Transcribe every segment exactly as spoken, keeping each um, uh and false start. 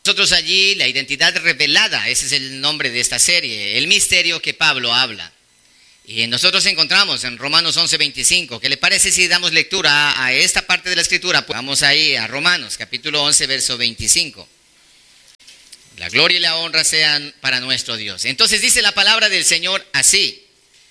Nosotros allí, la identidad revelada, ese es el nombre de esta serie, el misterio que Pablo habla. Y nosotros encontramos en Romanos once veinticinco. ¿Qué le parece si damos lectura a, a esta parte de la escritura? Pues vamos ahí a Romanos, capítulo once, verso veinticinco. La gloria y la honra sean para nuestro Dios. Entonces dice la palabra del Señor así: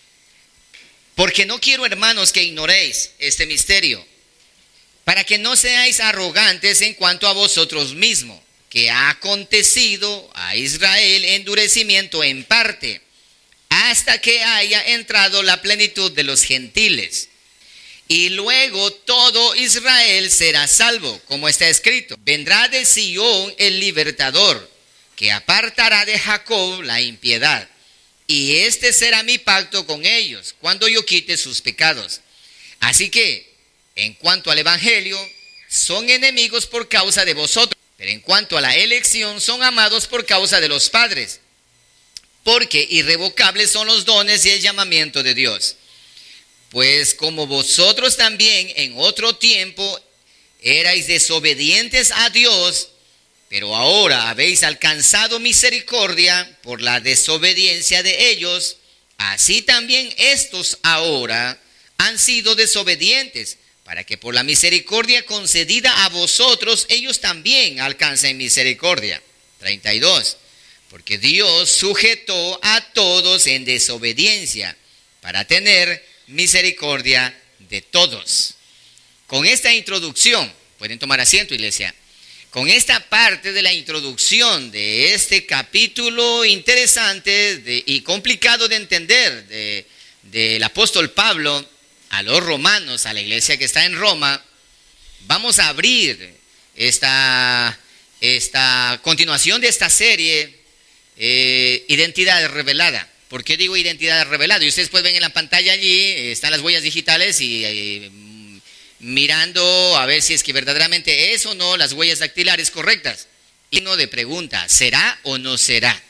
porque no quiero, hermanos, que ignoréis este misterio, para que no seáis arrogantes en cuanto a vosotros mismos, que ha acontecido a Israel endurecimiento en parte, hasta que haya entrado la plenitud de los gentiles. Y luego todo Israel será salvo, como está escrito: vendrá de Sión el libertador, que apartará de Jacob la impiedad. Y este será mi pacto con ellos, cuando yo quite sus pecados. Así que, en cuanto al evangelio, son enemigos por causa de vosotros, pero en cuanto a la elección, son amados por causa de los padres, porque irrevocables son los dones y el llamamiento de Dios. Pues como vosotros también en otro tiempo erais desobedientes a Dios, pero ahora habéis alcanzado misericordia por la desobediencia de ellos, así también estos ahora han sido desobedientes, para que por la misericordia concedida a vosotros, ellos también alcancen misericordia. treinta y dos. Porque Dios sujetó a todos en desobediencia, para tener misericordia de todos. Con esta introducción, pueden tomar asiento, iglesia. Con esta parte de la introducción de este capítulo interesante de, y complicado de entender de, del apóstol Pablo a los romanos, a la iglesia que está en Roma, vamos a abrir esta, esta continuación de esta serie, eh, Identidad Revelada. ¿Por qué digo identidad revelada? Y ustedes pueden ver en la pantalla allí, están las huellas digitales y eh, mirando a ver si es que verdaderamente es o no las huellas dactilares correctas. Signo de pregunta: ¿será o no será?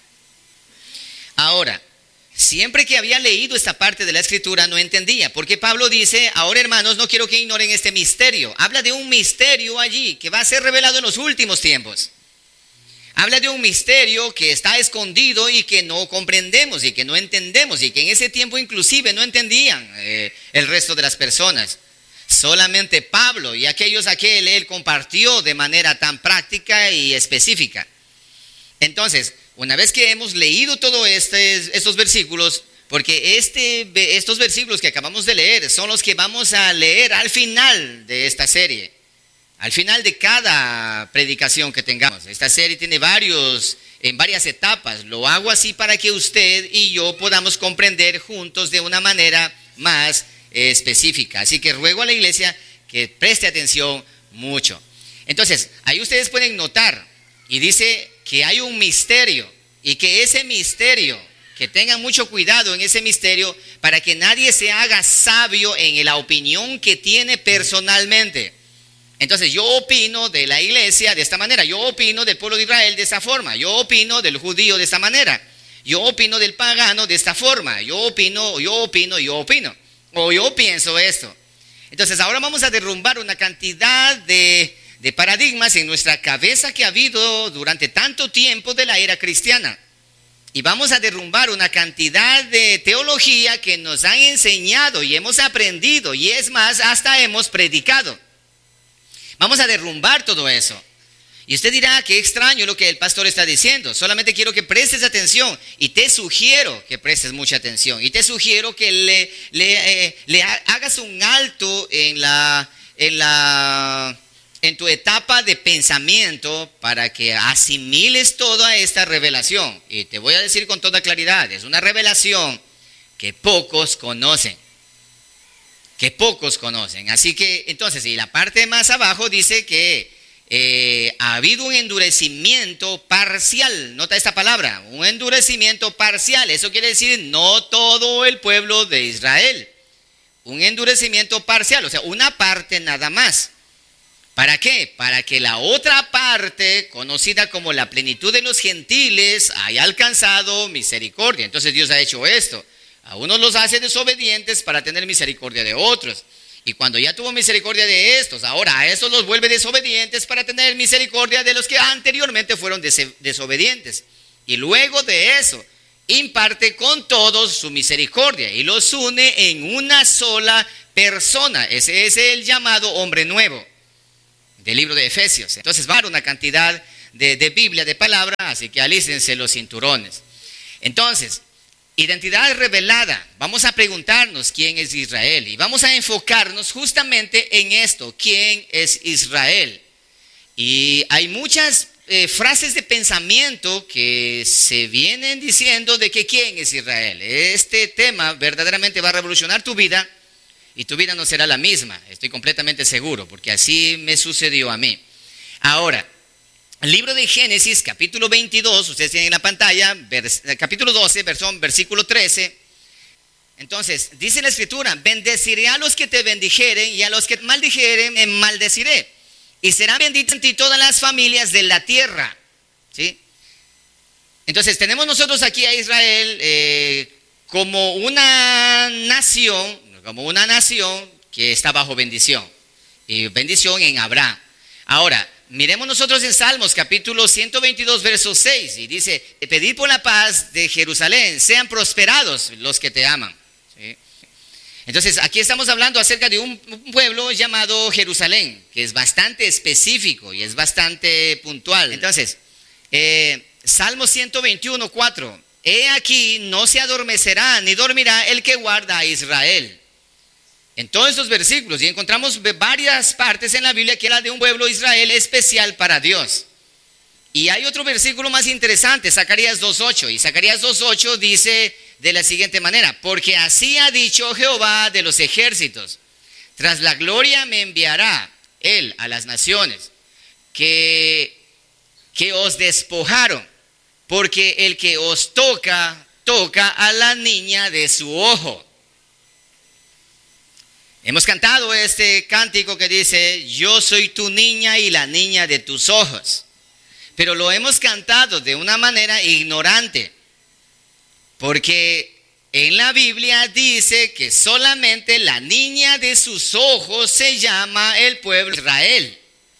Ahora, siempre que había leído esta parte de la escritura no entendía, porque Pablo dice: ahora, hermanos, no quiero que ignoren este misterio. Habla de un misterio allí que va a ser revelado en los últimos tiempos. Habla de un misterio que está escondido y que no comprendemos y que no entendemos, y que en ese tiempo inclusive no entendían eh, el resto de las personas. Solamente Pablo y aquellos a que él, él compartió de manera tan práctica y específica. Entonces, una vez que hemos leído todos este, estos versículos, porque este, estos versículos que acabamos de leer son los que vamos a leer al final de esta serie, al final de cada predicación que tengamos. Esta serie tiene varios, en varias etapas. Lo hago así para que usted y yo podamos comprender juntos de una manera más específica. Así que ruego a la iglesia que preste atención mucho. Entonces, ahí ustedes pueden notar, y dice que hay un misterio, y que ese misterio, que tengan mucho cuidado en ese misterio, para que nadie se haga sabio en la opinión que tiene personalmente. Entonces, yo opino de la iglesia de esta manera, yo opino del pueblo de Israel de esta forma, yo opino del judío de esta manera, yo opino del pagano de esta forma, yo opino, yo opino, yo opino, o yo pienso esto. Entonces, ahora vamos a derrumbar una cantidad de, de paradigmas en nuestra cabeza que ha habido durante tanto tiempo de la era cristiana. Y vamos a derrumbar una cantidad de teología que nos han enseñado y hemos aprendido, y es más, hasta hemos predicado. Vamos a derrumbar todo eso. Y usted dirá: qué extraño lo que el pastor está diciendo. Solamente quiero que prestes atención, y te sugiero que prestes mucha atención, y te sugiero que le, le, eh, le hagas un alto en la, en la, en tu etapa de pensamiento, para que asimiles toda esta revelación. Y te voy a decir con toda claridad: es una revelación que pocos conocen. que pocos conocen. Así que, entonces, y la parte más abajo dice que eh, ha habido un endurecimiento parcial. Nota esta palabra: un endurecimiento parcial. Eso quiere decir no todo el pueblo de Israel. Un endurecimiento parcial, o sea, una parte nada más. ¿Para qué? Para que la otra parte, conocida como la plenitud de los gentiles, haya alcanzado misericordia. Entonces Dios ha hecho esto. A unos los hace desobedientes para tener misericordia de otros. Y cuando ya tuvo misericordia de estos, ahora a estos los vuelve desobedientes para tener misericordia de los que anteriormente fueron des- desobedientes. Y luego de eso, imparte con todos su misericordia y los une en una sola persona. Ese es el llamado hombre nuevo del libro de Efesios. Entonces va a haber una cantidad de, de Biblia, de palabra, así que alícense los cinturones. Entonces, identidad revelada. Vamos a preguntarnos quién es Israel y vamos a enfocarnos justamente en esto, quién es Israel. Y hay muchas eh, frases de pensamiento que se vienen diciendo de que quién es Israel. Este tema verdaderamente va a revolucionar tu vida y tu vida no será la misma, estoy completamente seguro, porque así me sucedió a mí. Ahora, el libro de Génesis, capítulo veintidós, ustedes tienen en la pantalla, vers, capítulo doce, versón, versículo trece. Entonces, dice la escritura, bendeciré a los que te bendijeren y a los que te maldijeren, me maldeciré. Y serán benditas en ti todas las familias de la tierra. ¿Sí? Entonces, tenemos nosotros aquí a Israel eh, como una nación, como una nación que está bajo bendición. Y bendición en Abraham. Ahora, miremos nosotros en Salmos capítulo ciento veintidós, verso seis, y dice, pedid por la paz de Jerusalén, sean prosperados los que te aman. ¿Sí? Entonces, aquí estamos hablando acerca de un pueblo llamado Jerusalén, que es bastante específico y es bastante puntual. Entonces, eh, Salmo ciento veintiuno, cuatro, he aquí no se adormecerá ni dormirá el que guarda a Israel. En todos estos versículos, y encontramos varias partes en la Biblia que habla de un pueblo Israel especial para Dios. Y hay otro versículo más interesante, Zacarías dos ocho, y Zacarías dos ocho dice de la siguiente manera, porque así ha dicho Jehová de los ejércitos, tras la gloria me enviará él a las naciones, que, que os despojaron, porque el que os toca, toca a la niña de su ojo. Hemos cantado este cántico que dice, yo soy tu niña y la niña de tus ojos. Pero lo hemos cantado de una manera ignorante, porque en la Biblia dice que solamente la niña de sus ojos se llama el pueblo de Israel.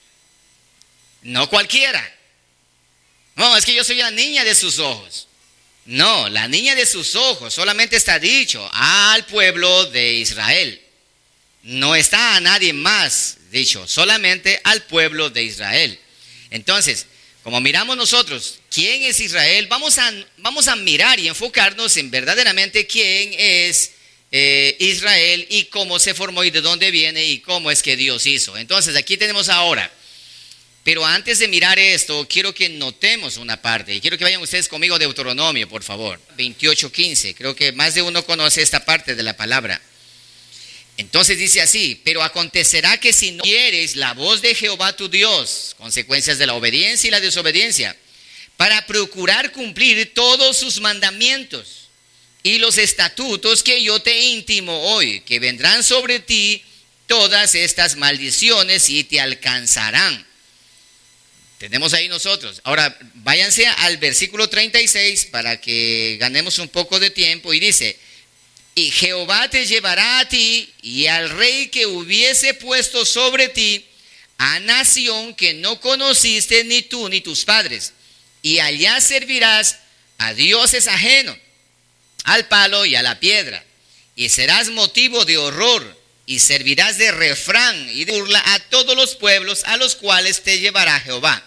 No cualquiera. No, es que yo soy la niña de sus ojos. No, la niña de sus ojos solamente está dicho al pueblo de Israel. No está a nadie más dicho, solamente al pueblo de Israel. Entonces, como miramos nosotros, ¿quién es Israel? Vamos a, vamos a mirar y enfocarnos en verdaderamente quién es eh, Israel y cómo se formó y de dónde viene y cómo es que Dios hizo. Entonces, aquí tenemos ahora. Pero antes de mirar esto, quiero que notemos una parte. Y quiero que vayan ustedes conmigo a Deuteronomio, por favor. veintiocho quince. Creo que más de uno conoce esta parte de la palabra. Entonces dice así, pero acontecerá que si no oyeres la voz de Jehová tu Dios, consecuencias de la obediencia y la desobediencia, para procurar cumplir todos sus mandamientos y los estatutos que yo te intimo hoy, que vendrán sobre ti todas estas maldiciones y te alcanzarán. Tenemos ahí nosotros. Ahora, váyanse al versículo treinta y seis para que ganemos un poco de tiempo y dice, y Jehová te llevará a ti y al rey que hubiese puesto sobre ti, a nación que no conociste ni tú ni tus padres, y allá servirás a dioses ajenos, al palo y a la piedra, y serás motivo de horror, y servirás de refrán y de burla a todos los pueblos a los cuales te llevará Jehová.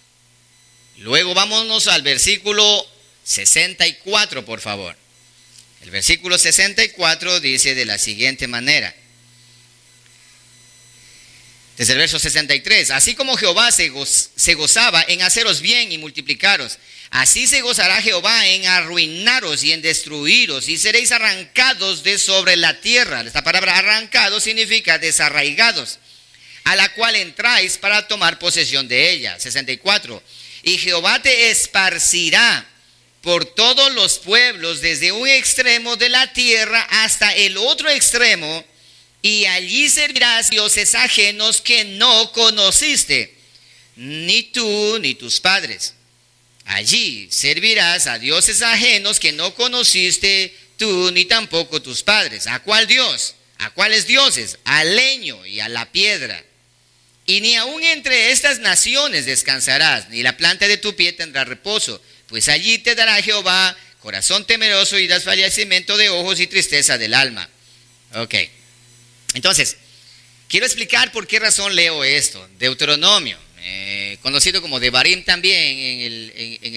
Luego vámonos al versículo sesenta y cuatro, por favor. El versículo sesenta y cuatro dice de la siguiente manera. Desde el verso sesenta y tres, así como Jehová se, goz, se gozaba en haceros bien y multiplicaros, así se gozará Jehová en arruinaros y en destruiros, y seréis arrancados de sobre la tierra. Esta palabra arrancado significa desarraigados, a la cual entráis para tomar posesión de ella. sesenta y cuatro, y Jehová te esparcirá por todos los pueblos, desde un extremo de la tierra hasta el otro extremo, y allí servirás dioses ajenos que no conociste, ni tú ni tus padres. Allí servirás a dioses ajenos que no conociste tú ni tampoco tus padres. ¿A cuál Dios? ¿A cuáles dioses? Al leño y a la piedra. Y ni aun entre estas naciones descansarás, ni la planta de tu pie tendrá reposo, pues allí te dará Jehová corazón temeroso y desfallecimiento de ojos y tristeza del alma. Ok. Entonces, quiero explicar por qué razón leo esto. Deuteronomio, eh, conocido como Devarim también en el, en, en el